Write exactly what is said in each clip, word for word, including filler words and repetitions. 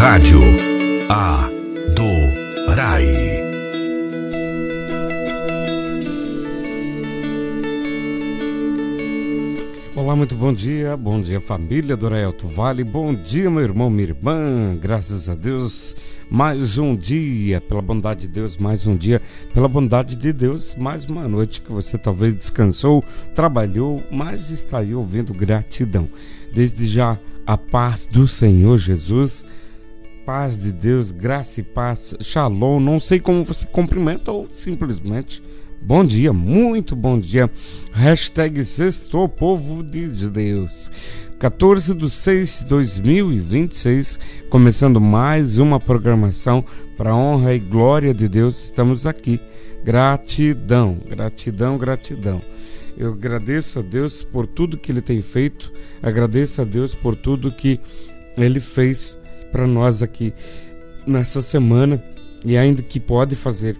Rádio Adorai. Olá, muito bom dia, bom dia família do Adorai Alto Vale, bom dia meu irmão, minha irmã, graças a Deus, mais um dia, pela bondade de Deus, mais um dia, pela bondade de Deus, mais uma noite que você talvez descansou, trabalhou, mas está aí ouvindo gratidão. Desde já, a paz do Senhor Jesus, paz de Deus, graça e paz, shalom, não sei como você cumprimenta ou simplesmente bom dia, muito bom dia. Hashtag Sextou, povo de Deus. quatorze de seis de dois mil e vinte e seis, começando mais uma programação para a honra e glória de Deus. Estamos aqui. Gratidão, gratidão, gratidão. Eu agradeço a Deus por tudo que Ele tem feito. Agradeço a Deus por tudo que Ele fez para nós aqui nessa semana e ainda que pode fazer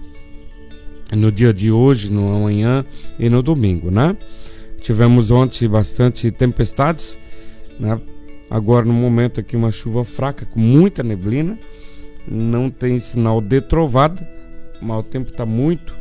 no dia de hoje, no amanhã e no domingo, né? Tivemos ontem bastante tempestades, né? Agora no momento aqui uma chuva fraca com muita neblina, não tem sinal de trovada, mas o tempo está muito,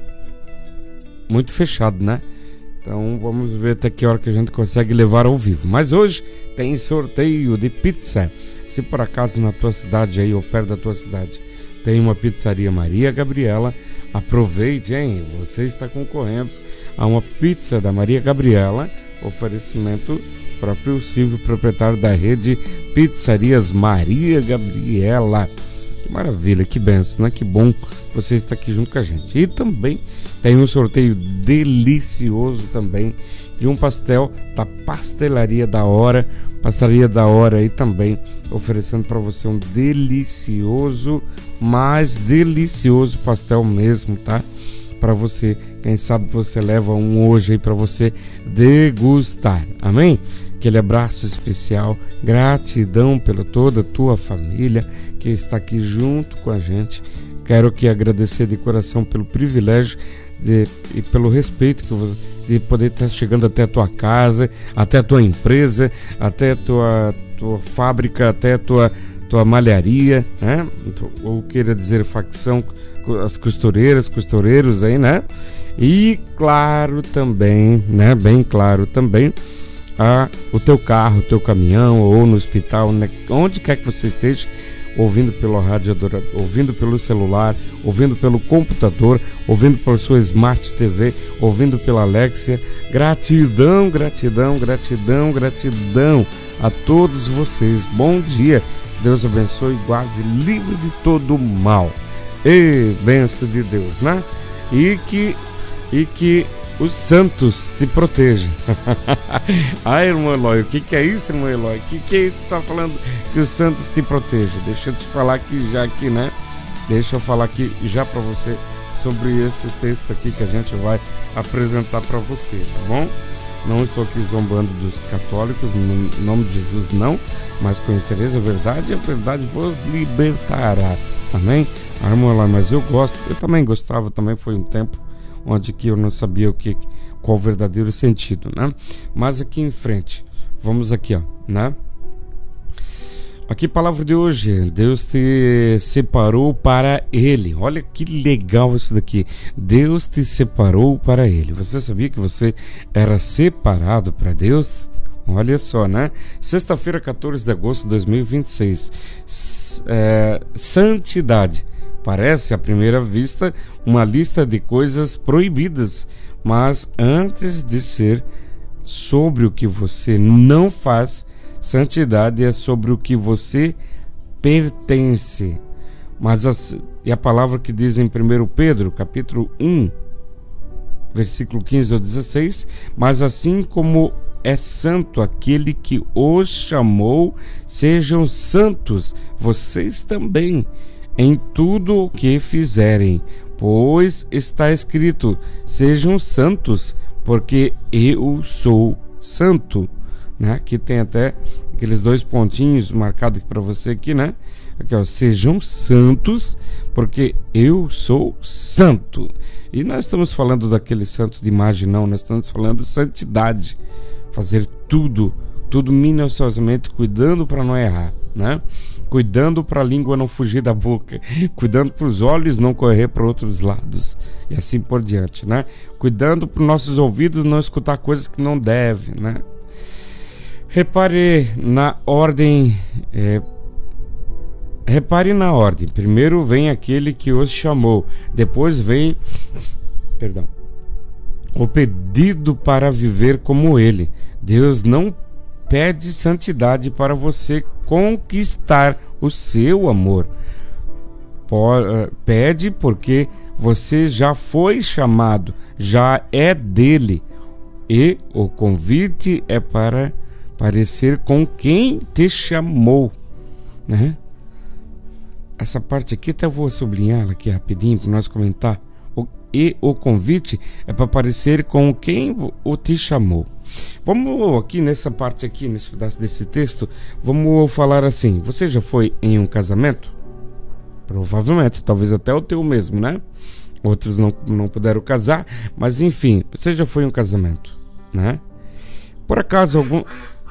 muito fechado, né? Então vamos ver até que hora que a gente consegue levar ao vivo. Mas hoje tem sorteio de pizza. Se por acaso na tua cidade aí ou perto da tua cidade tem uma pizzaria Maria Gabriela, aproveite, hein? Você está concorrendo a uma pizza da Maria Gabriela, oferecimento próprio Silvio, proprietário da rede Pizzarias Maria Gabriela. Que maravilha, que benção, né? Que bom você estar aqui junto com a gente. E também tem um sorteio delicioso também de um pastel da Pastelaria da Hora, Pastelaria da Hora aí também oferecendo para você um delicioso, mais delicioso pastel mesmo, tá? Para você, quem sabe você leva um hoje aí para você degustar, amém? Aquele abraço especial, gratidão pela toda a tua família que está aqui junto com a gente. Quero aqui agradecer de coração pelo privilégio de, e pelo respeito que você, de poder estar chegando até a tua casa, até a tua empresa, até a tua, tua fábrica, até a tua, tua malharia, né? Ou queira dizer facção, as costureiras, costureiros aí, né? E claro também, né? Bem claro também, a, o teu carro, o teu caminhão, ou no hospital, né? Onde quer que você esteja, ouvindo pelo rádio, ouvindo pelo celular, ouvindo pelo computador, ouvindo por sua Smart T V, ouvindo pela Alexia. Gratidão, gratidão, gratidão, gratidão a todos vocês. Bom dia, Deus abençoe e guarde livre de todo mal. E bênção de Deus, né? E que, e que os santos te protejam. Ai, irmão Eloy, o que, que é isso, irmão Eloy? O que, que é isso que tá falando que os santos te protejam? Deixa eu te falar aqui já aqui, né? Deixa eu falar aqui já para você sobre esse texto aqui que a gente vai apresentar para você, tá bom? Não estou aqui zombando dos católicos, no nome de Jesus não, mas conhecereis a verdade e a verdade vos libertará, amém? Ah, irmão Eloy, mas eu gosto, eu também gostava, também foi um tempo onde que eu não sabia o que, qual o verdadeiro sentido, né? Mas aqui em frente, vamos aqui, ó, né? Aqui, palavra de hoje, Deus te separou para Ele. Olha que legal isso daqui. Deus te separou para Ele. Você sabia que você era separado para Deus? Olha só, né? Sexta-feira, quatorze de agosto de dois mil e vinte e seis. S- é, santidade. Parece, à primeira vista, uma lista de coisas proibidas, mas antes de ser sobre o que você não faz, santidade é sobre o que você pertence. Mas a, e a palavra que diz em primeiro Pedro, capítulo um, versículo quinze ao dezesseis, mas assim como é santo aquele que os chamou, sejam santos vocês também em tudo o que fizerem, pois está escrito: sejam santos, porque eu sou santo, né? Aqui tem até aqueles dois pontinhos marcados para você aqui, né? Aqui, ó, sejam santos, porque eu sou santo. E nós estamos falando daquele santo de imagem, não, nós estamos falando de santidade, fazer tudo, tudo minuciosamente, cuidando para não errar. né? Cuidando para a língua não fugir da boca, cuidando para os olhos não correr para outros lados, e assim por diante, né? Cuidando para os nossos ouvidos não escutar coisas que não devem, né? Repare na ordem, é, repare na ordem. Primeiro vem aquele que os chamou, depois vem, perdão, o pedido para viver como ele. Deus não pede santidade para você conquistar o seu amor. Pede porque você já foi chamado, já é dele, e o convite é para parecer com quem te chamou, né? Essa parte aqui até vou sublinhar aqui rapidinho para nós comentar. O, e o convite é para parecer com quem o te chamou. Vamos aqui nessa parte aqui, nesse pedaço desse texto, vamos falar assim: você já foi em um casamento? Provavelmente, talvez até o teu mesmo, né? Outros não, não puderam casar, mas enfim, você já foi em um casamento, né? Por acaso algum...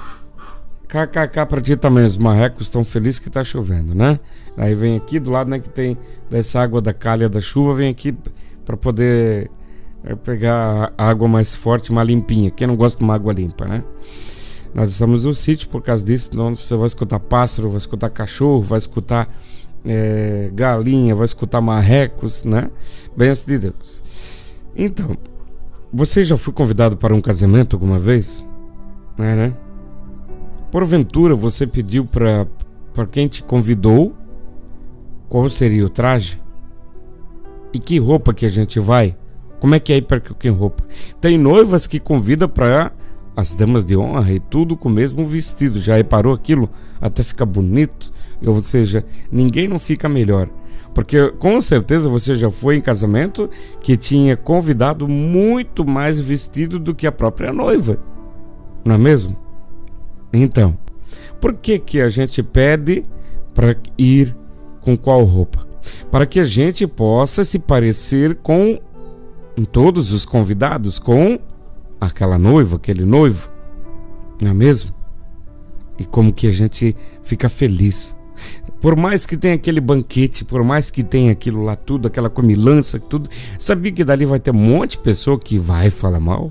K K K pra ti também, os marrecos estão felizes que tá chovendo, né? Aí vem aqui do lado, né, que tem dessa água da calha da chuva, vem aqui para poder é, pegar a água mais forte, mais limpinha. Quem não gosta de uma água limpa, né? Nós estamos no sítio por causa disso, então você vai escutar pássaro, vai escutar cachorro, vai escutar é, galinha, vai escutar marrecos, né? Bênção de Deus. Então, você já foi convidado para um casamento alguma vez? É, né? Porventura você pediu para para quem te convidou qual seria o traje? E que roupa que a gente vai? Como é que é ir para que roupa? Tem noivas que convidam para as damas de honra e tudo com o mesmo vestido. Já reparou aquilo? Até fica bonito. Ou seja, ninguém não fica melhor. Porque com certeza você já foi em casamento que tinha convidado muito mais vestido do que a própria noiva. Não é mesmo? Então, por que que a gente pede para ir com qual roupa? Para que a gente possa se parecer com todos os convidados, com aquela noiva, aquele noivo, não é mesmo? E como que a gente fica feliz. Por mais que tenha aquele banquete, por mais que tenha aquilo lá tudo, aquela comilança, tudo, sabia que dali vai ter um monte de pessoa que vai falar mal?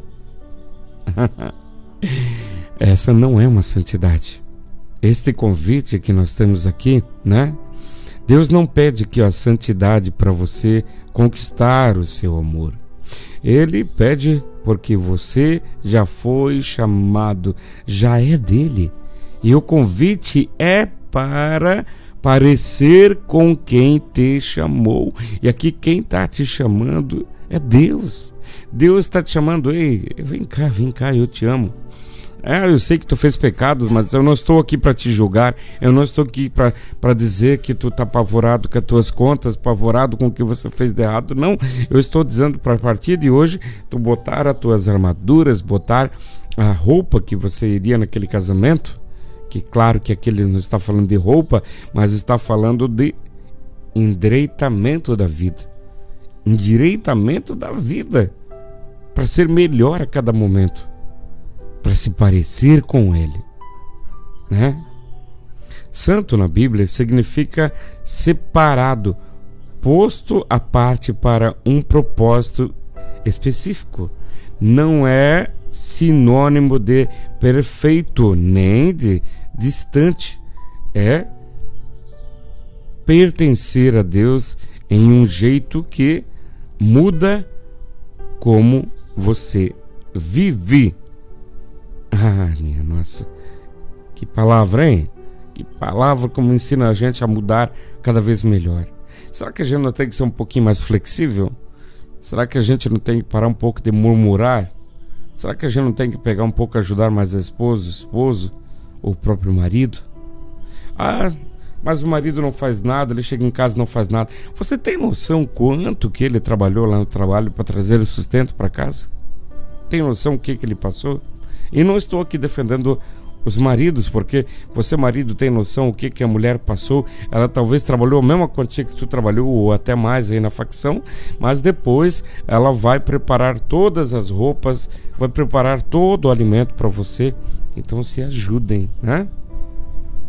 Essa não é uma santidade. Este convite que nós temos aqui, né? Deus não pede que a santidade para você conquistar o seu amor. Ele pede porque você já foi chamado, já é dele. E o convite é para parecer com quem te chamou. E aqui quem está te chamando é Deus. Deus está te chamando: ei, vem cá, vem cá, eu te amo. É, eu sei que tu fez pecado, mas eu não estou aqui para te julgar. Eu não estou aqui para dizer que tu está apavorado com as tuas contas, apavorado com o que você fez de errado. Não, eu estou dizendo para a partir de hoje tu botar as tuas armaduras, botar a roupa que você iria naquele casamento. Que claro que aquele não está falando de roupa, mas está falando de endireitamento da vida. Endireitamento da vida, para ser melhor a cada momento, para se parecer com ele, né? Santo na Bíblia significa separado, posto à parte para um propósito específico. Não é sinônimo de perfeito, nem de distante. É pertencer a Deus em um jeito que muda como você vive. Ah, minha nossa, que palavra, hein? Que palavra, como ensina a gente a mudar cada vez melhor. Será que a gente não tem que ser um pouquinho mais flexível? Será que a gente não tem que parar um pouco de murmurar? Será que a gente não tem que pegar um pouco, ajudar mais a esposa, o esposo, ou o próprio marido? Ah, mas o marido não faz nada, ele chega em casa e não faz nada. Você tem noção quanto que ele trabalhou lá no trabalho para trazer o sustento para casa? Tem noção o que que ele passou? E não estou aqui defendendo os maridos, porque você, marido, tem noção o que que a mulher passou. Ela talvez trabalhou a mesma quantia que tu trabalhou, ou até mais aí na facção, mas depois ela vai preparar todas as roupas, vai preparar todo o alimento para você. Então se ajudem, né?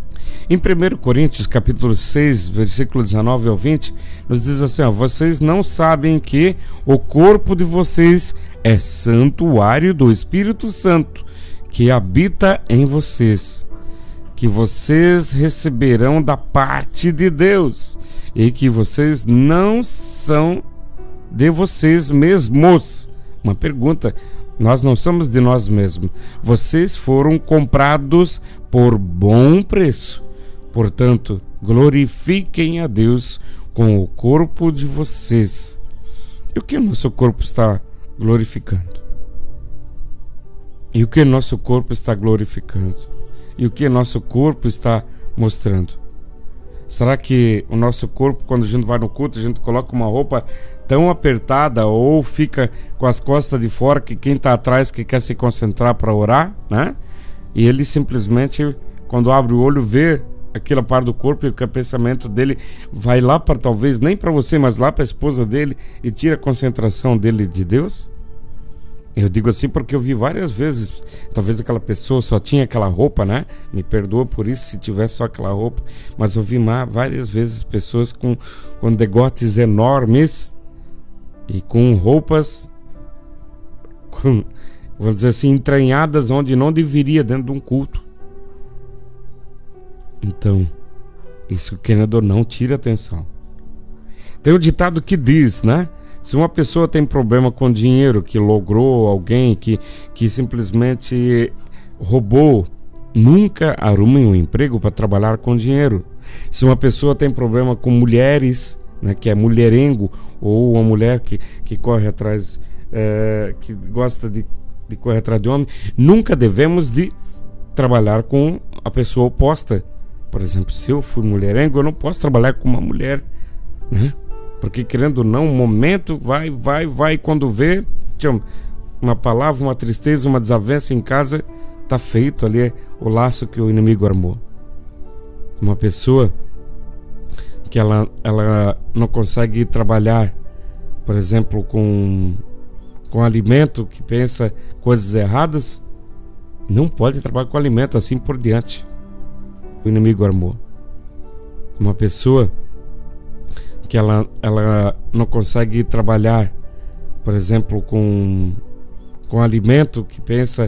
Em primeiro Coríntios, capítulo seis, versículo dezenove ao vinte, nos diz assim, ó, vocês não sabem que o corpo de vocês é santuário do Espírito Santo, que habita em vocês, que vocês receberão da parte de Deus, e que vocês não são de vocês mesmos. Uma pergunta, nós não somos de nós mesmos. Vocês foram comprados por bom preço. Portanto, glorifiquem a Deus com o corpo de vocês. E o que o nosso corpo está glorificando? E o que o nosso corpo está glorificando? E o que o nosso corpo está mostrando? Será que o nosso corpo, quando a gente vai no culto, a gente coloca uma roupa tão apertada ou fica com as costas de fora que quem está atrás que quer se concentrar para orar, né? E ele simplesmente, quando abre o olho, vê aquela parte do corpo e o pensamento dele vai lá para, talvez nem para você, mas lá para a esposa dele e tira a concentração dele de Deus? Eu digo assim porque eu vi várias vezes, talvez aquela pessoa só tinha aquela roupa, né? Me perdoa por isso se tivesse só aquela roupa, mas eu vi várias vezes pessoas com, com degotes enormes e com roupas, com, vamos dizer assim, entranhadas onde não deveria, dentro de um culto. Então, isso, querendo ou não, tira atenção. Tem um ditado que diz, né? Se uma pessoa tem problema com dinheiro, que logrou alguém, que, que simplesmente roubou, nunca arrumem um emprego para trabalhar com dinheiro. Se uma pessoa tem problema com mulheres, né, que é mulherengo, ou uma mulher que, que corre atrás, é, que gosta de, de correr atrás de homem, nunca devemos de trabalhar com a pessoa oposta. Por exemplo, se eu fui mulherengo, eu não posso trabalhar com uma mulher, né? Porque, querendo ou não, um momento vai, vai, vai, quando vê, uma palavra, uma tristeza, uma desavença em casa, tá feito ali o laço que o inimigo armou. Uma pessoa que ela, ela não consegue trabalhar, por exemplo, com, com alimento, que pensa coisas erradas, não pode trabalhar com alimento, assim por diante. O inimigo armou. Uma pessoa que ela, ela não consegue trabalhar, por exemplo, com, com alimento, que pensa